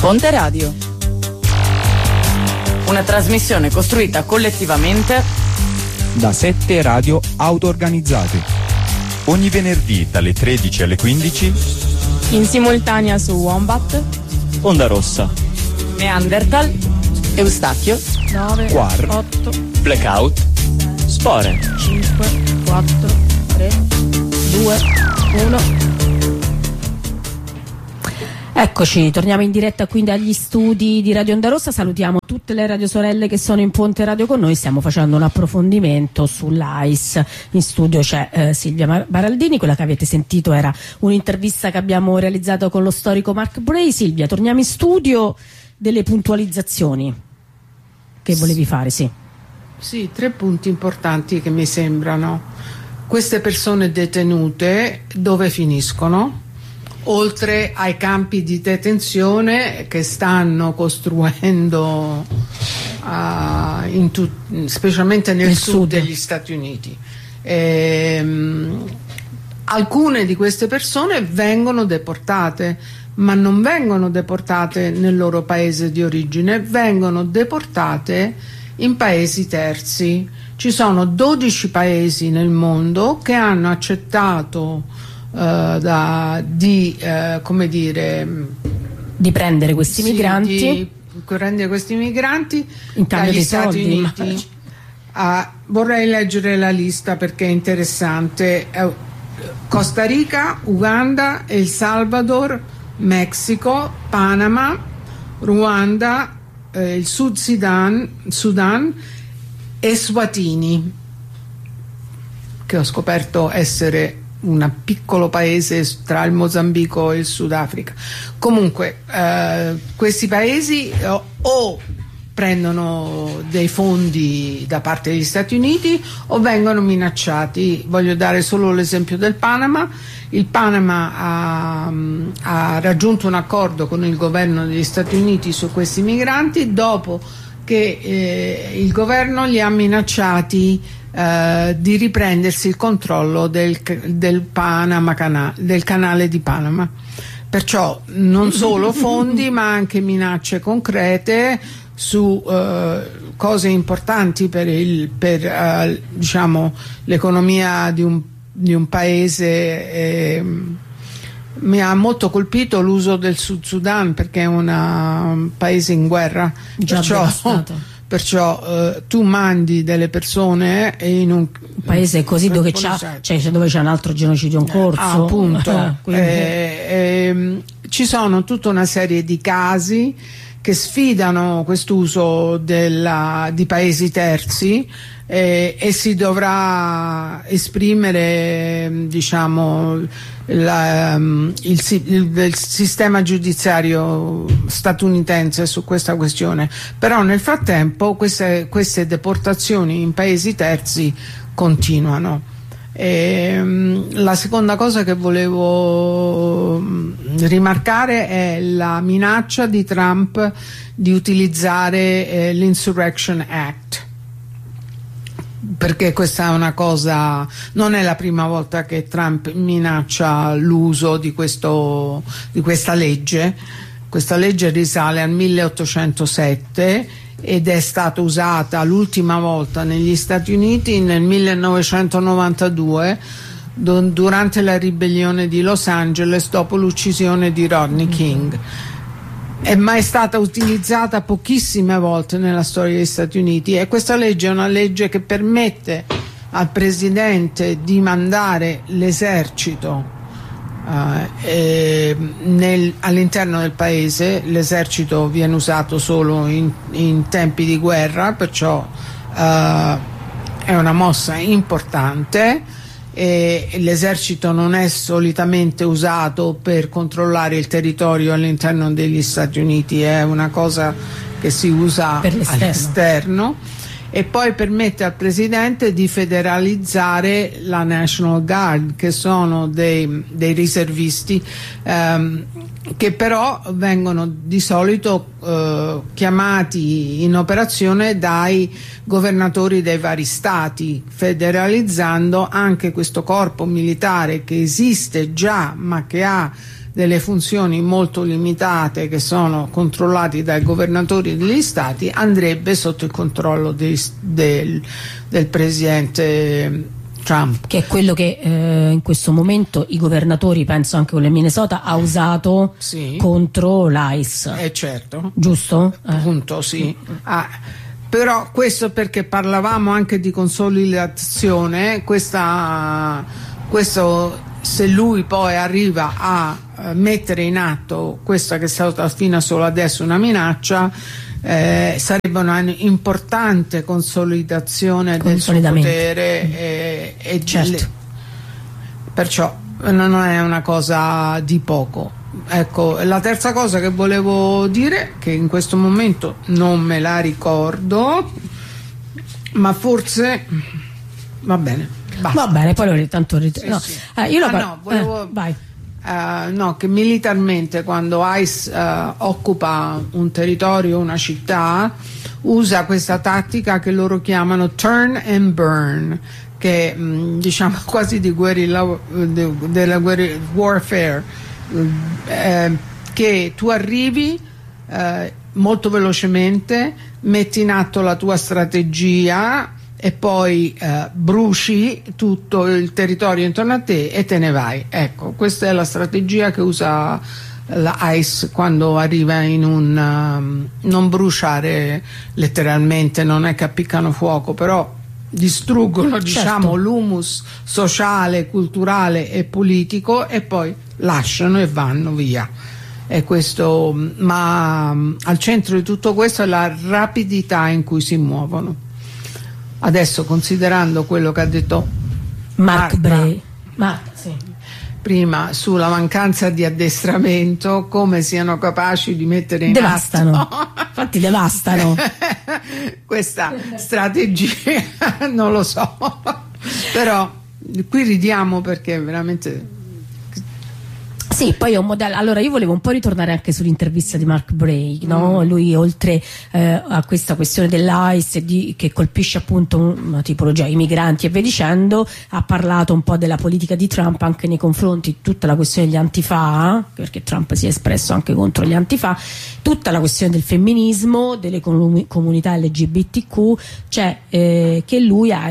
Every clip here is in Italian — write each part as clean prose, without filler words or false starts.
Fonte Radio. Una trasmissione costruita collettivamente da 7 radio auto-organizzate. Ogni venerdì dalle 13 alle 15 in simultanea su Wombat, Onda Rossa, Neanderthal, Eustachio, 9, Quar, 8, Blackout, Spore, 5, 4, 3, 2, 1. Eccoci, torniamo in diretta qui dagli studi di Radio Onda Rossa. Salutiamo tutte le radiosorelle che sono in Ponte Radio con noi. Stiamo facendo un approfondimento sull'AIS. In studio c'è Silvia Baraldini. Quella che avete sentito era un'intervista che abbiamo realizzato con lo storico Mark Bray. Silvia, torniamo in studio. Delle puntualizzazioni che volevi fare, sì. Sì, 3 punti importanti che mi sembrano. Queste persone detenute dove finiscono? Oltre ai campi di detenzione che stanno costruendo specialmente nel sud degli Stati Uniti. Alcune di queste persone vengono deportate, ma non vengono deportate nel loro paese di origine, vengono deportate in paesi terzi. Ci sono 12 paesi nel mondo che hanno accettato di prendere questi migranti, in cambio dagli di Stati soldi. Uniti. Vorrei leggere la lista perché è interessante. Costa Rica, Uganda, El Salvador, Messico, Panama, Ruanda, il Sud Sudan e Swatini, che ho scoperto essere un piccolo paese tra il Mozambico e il Sudafrica. Comunque questi paesi o prendono dei fondi da parte degli Stati Uniti o vengono minacciati. Voglio dare solo l'esempio del Panama. Il Panama ha raggiunto un accordo con il governo degli Stati Uniti su questi migranti dopo che il governo li ha minacciati di riprendersi il controllo del canale di Panama. Perciò non solo fondi ma anche minacce concrete su cose importanti per diciamo l'economia di un paese. Mi ha molto colpito l'uso del Sud Sudan perché è un paese in guerra, perciò tu mandi delle persone in un paese così dove c'è un altro genocidio in corso, appunto. Ci sono tutta una serie di casi che sfidano quest'uso di paesi terzi e si dovrà esprimere, diciamo, il sistema giudiziario statunitense su questa questione. Però nel frattempo queste deportazioni in paesi terzi continuano. La seconda cosa che volevo rimarcare è la minaccia di Trump di utilizzare l'Insurrection Act, perché questa è una cosa, non è la prima volta che Trump minaccia l'uso di questa legge. Questa legge risale al 1807 ed è stata usata l'ultima volta negli Stati Uniti nel 1992 durante la ribellione di Los Angeles dopo l'uccisione di Rodney King. È mai stata utilizzata pochissime volte nella storia degli Stati Uniti e questa legge è una legge che permette al presidente di mandare l'esercito all'interno del paese. L'esercito viene usato solo in tempi di guerra, perciò è una mossa importante. E l'esercito non è solitamente usato per controllare il territorio all'interno degli Stati Uniti, è una cosa che si usa all'esterno. E poi permette al presidente di federalizzare la National Guard, che sono dei riservisti che però vengono di solito chiamati in operazione dai governatori dei vari stati, federalizzando anche questo corpo militare che esiste già ma che ha delle funzioni molto limitate che sono controllati dai governatori degli stati, andrebbe sotto il controllo del presidente Trump, che è quello che in questo momento i governatori, penso anche con il Minnesota, ha usato contro l'ICE. Certo, giusto? Appunto, sì. Però questo perché parlavamo anche di consolidazione, questo se lui poi arriva a mettere in atto questa che è stata fino a solo adesso una minaccia, sarebbe una importante consolidazione del suo potere certo. Perciò non è una cosa di poco. Ecco, la terza cosa che volevo dire, che in questo momento non me la ricordo, ma forse va bene. Basta. Va bene, poi tanto volevo vai. Che militarmente quando ICE occupa un territorio, una città, usa questa tattica che loro chiamano turn and burn, che diciamo quasi di della guerrilla warfare, che tu arrivi molto velocemente, metti in atto la tua strategia e poi bruci tutto il territorio intorno a te e te ne vai. Ecco, questa è la strategia che usa la ICE quando arriva in non bruciare letteralmente, non è che appiccano fuoco, però distruggono, diciamo, l'humus sociale, culturale e politico e poi lasciano e vanno via. E questo, ma al centro di tutto questo è la rapidità in cui si muovono. Adesso, considerando quello che ha detto Mark Bray prima sulla mancanza di addestramento, come siano capaci di mettere in atto infatti devastano questa strategia, non lo so, però qui ridiamo perché veramente sì, poi è un modello. Allora io volevo un po' ritornare anche sull'intervista di Mark Bray, no? Lui, oltre a questa questione dell'ICE che colpisce appunto una tipologia, i migranti e via dicendo, ha parlato un po' della politica di Trump anche nei confronti di tutta la questione degli antifa, perché Trump si è espresso anche contro gli antifa, tutta la questione del femminismo, delle comunità LGBTQ, cioè che lui ha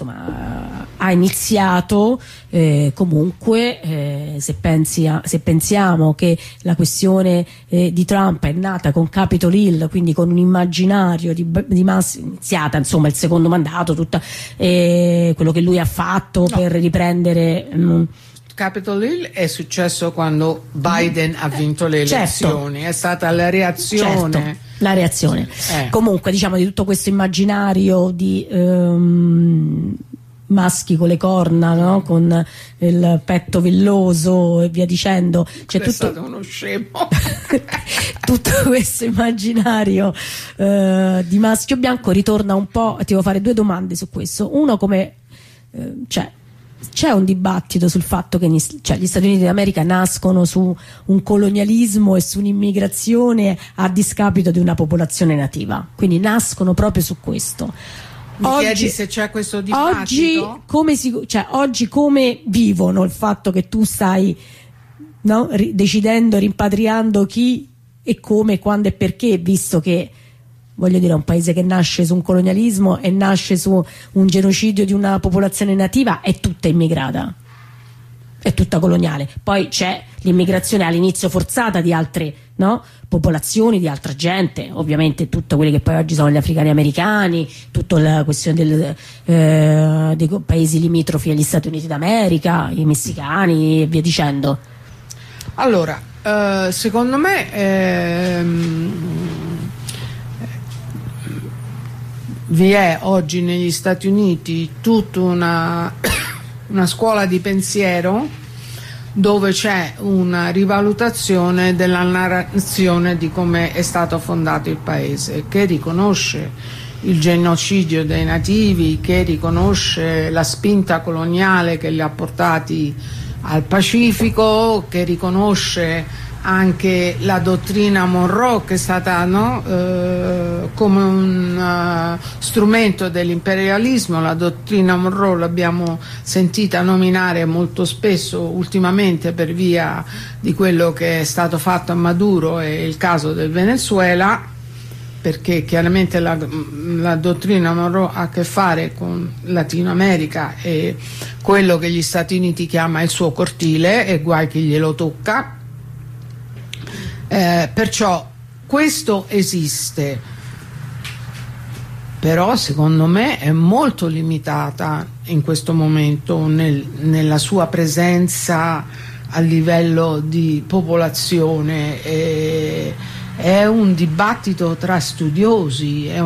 iniziato comunque, se pensiamo che la questione di Trump è nata con Capitol Hill, quindi con un immaginario di massa, iniziata insomma il secondo mandato, tutta quello che lui ha fatto per riprendere Capitol Hill è successo quando Biden ha vinto le elezioni, è stata la reazione. La reazione. Comunque, diciamo, di tutto questo immaginario di maschi con le corna, no? Con il petto velloso e via dicendo, c'è è stato uno scemo. Tutto questo immaginario di maschio bianco ritorna un po'. Ti devo fare due domande su questo. Uno, come c'è un dibattito sul fatto che gli Stati Uniti d'America nascono su un colonialismo e su un'immigrazione a discapito di una popolazione nativa, quindi nascono proprio su questo. Chiedi se c'è questo dibattito? Oggi come vivono il fatto che tu stai decidendo, rimpatriando chi e come, quando e perché, visto che, voglio dire, è un paese che nasce su un colonialismo e nasce su un genocidio di una popolazione nativa, è tutta immigrata, è tutta coloniale. Poi c'è l'immigrazione all'inizio forzata di altre popolazioni, di altra gente, ovviamente tutte quelle che poi oggi sono gli africani americani, tutta la questione dei paesi limitrofi agli Stati Uniti d'America, i messicani e via dicendo. Allora, secondo me vi è oggi negli Stati Uniti tutta una scuola di pensiero dove c'è una rivalutazione della narrazione di come è stato fondato il paese, che riconosce il genocidio dei nativi, che riconosce la spinta coloniale che li ha portati al Pacifico, che riconosce anche la dottrina Monroe, che è stata come un strumento dell'imperialismo. La dottrina Monroe l'abbiamo sentita nominare molto spesso ultimamente per via di quello che è stato fatto a Maduro e il caso del Venezuela, perché chiaramente la dottrina Monroe ha a che fare con Latino America e quello che gli Stati Uniti chiama il suo cortile, e guai chi glielo tocca. Perciò questo esiste, però secondo me è molto limitata in questo momento nella sua presenza a livello di popolazione. È un dibattito tra studiosi,